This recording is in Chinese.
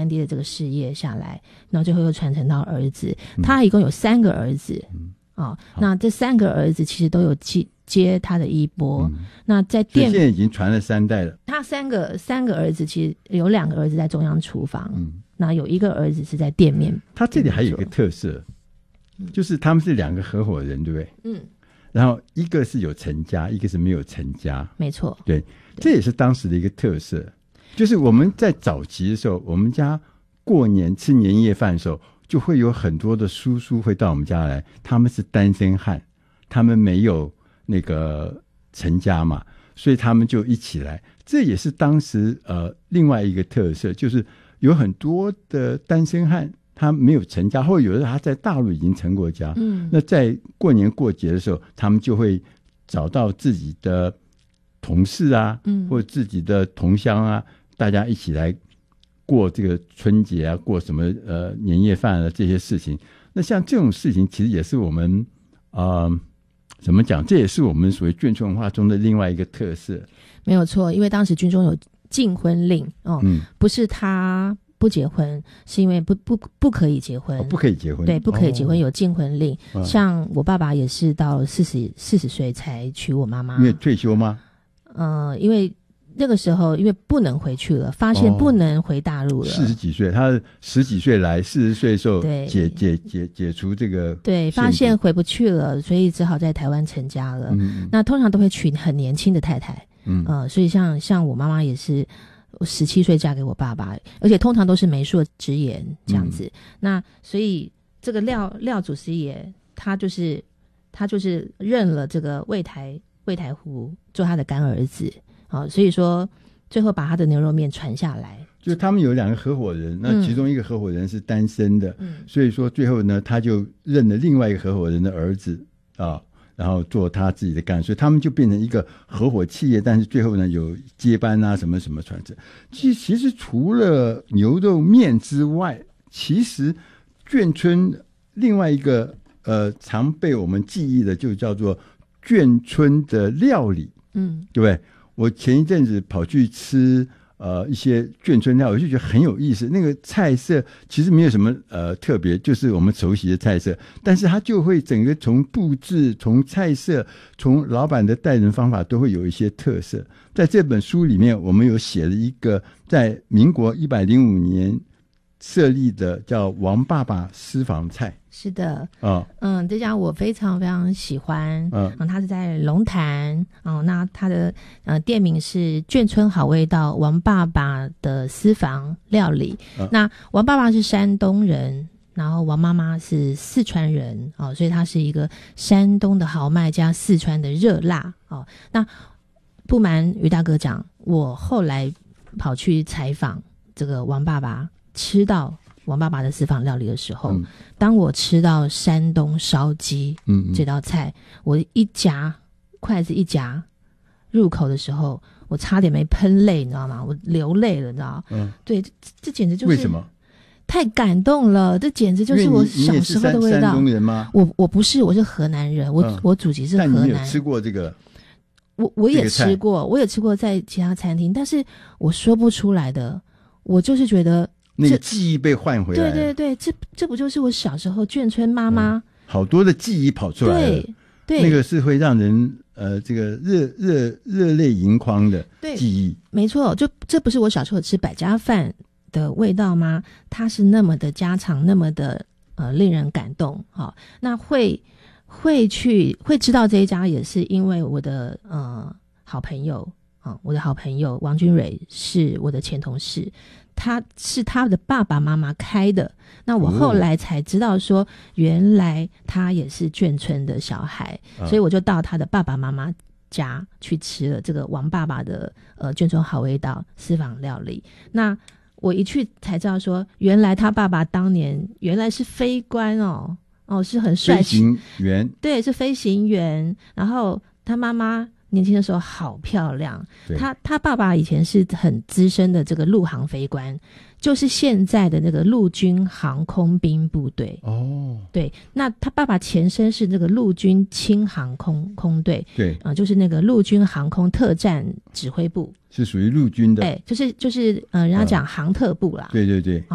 3D 的这个事业下来，然后最后又传承到儿子。他一共有3个儿子，那这3个儿子其实都有接他的衣钵。那在店现在已经传了3代了。 他三个儿子其实有2个儿子在中央厨房，那有1个儿子是在店面。 他这里还有一个特色，就是他们是2个合伙人，对不对？然后一个是有成家，一个是没有成家。 没错， 对，这也是当时的一个特色。就是我们在早期的时候，我们家过年吃年夜饭的时候，就会有很多的叔叔会到我们家来，他们是单身汉，他们没有那个成家嘛，所以他们就一起来。这也是当时另外一个特色，就是有很多的单身汉他没有成家，或者有的他在大陆已经成过家，那在过年过节的时候，他们就会找到自己的同事啊，或者自己的同乡啊，大家一起来过这个春节啊，过什么年夜饭啊，这些事情。那像这种事情其实也是我们怎么讲，这也是我们所谓眷村文化中的另外一个特色。 没有错，因为当时军中有禁婚令不是他不结婚，是因为不可以结婚， 不可以结婚， 对，不可以结婚，有禁婚令。像我爸爸也是到40岁才娶我妈妈。 因为退休吗？ 因为那个时候因为不能回去了，发现不能回大陆了。 40几岁，他10几岁来，40岁的时候解除这个， 对，发现回不去了，所以只好在台湾成家了。那通常都会娶很年轻的太太，所以像我妈妈也是17岁嫁给我爸爸，而且通常都是媒妁之言这样子。那所以这个廖祖师爷他就是认了这个魏台湖做他的干儿子。所以说最后把他的牛肉面传下来， 就是他们有2个合伙人，那其中一个合伙人是单身的，所以说最后呢他就认了另外一个合伙人的儿子然后做他自己的干，所以他们就变成一个合伙企业，但是最后呢有接班啊什么什么传承。其实除了牛肉面之外，其实眷村另外一个常被我们记忆的就叫做眷村的料理，对不对？我前一阵子跑去吃一些眷村料理，我就觉得很有意思。那个菜色其实没有什么特别，就是我们熟悉的菜色，但是它就会整个从布置、从菜色、从老板的待人方法都会有一些特色。在这本书里面，我们有写了一个在民国105年设立的叫王爸爸私房菜。 是的，这家我非常非常喜欢。它是在龙潭，那它的店名是眷村好味道王爸爸的私房料理。那王爸爸是山东人，然后王妈妈是四川人，所以它是一个山东的豪迈加四川的热辣。那不瞒于大哥讲，我后来跑去采访这个王爸爸，吃到王爸爸的私房料理的时候，当我吃到山东烧鸡这道菜，我筷子一夹入口的时候，我差点没喷泪，你知道吗？我流泪了，你知道对，这简直就是为什么？ 太感动了，这简直就是我小时候的味道。 你也是山东人吗？ 我不是，我是河南人，我祖籍是河南。 但你有吃过这个？ 我也吃过，我也吃过在其他餐厅，但是我说不出来的，我就是觉得那个记忆被唤回来了。 对对对，这不就是我小时候眷村妈妈好多的记忆跑出来了。对，那个是会让人这个热泪盈眶的记忆。 没错，这不是我小时候吃百家饭的味道吗？它是那么的家常，那么的令人感动。那会知道这一家，也是因为我的好朋友我的好朋友王君蕊是我的前同事，他是他的爸爸妈妈开的。那我后来才知道说，原来他也是眷村的小孩，所以我就到他的爸爸妈妈家去吃了这个王爸爸的眷村好味道私房料理。那我一去才知道说，原来他爸爸当年原来是飞官是很帅气， 飞行员， 对，是飞行员。然后他妈妈年轻的时候好漂亮，他爸爸以前是很资深的这个陆航飞官，就是现在的那个陆军航空兵部队。对，那他爸爸前身是这个陆军轻航空队， 对， 就是那个陆军航空特战指挥部， 是属于陆军的， 就是人家讲航特部啦。 对对对。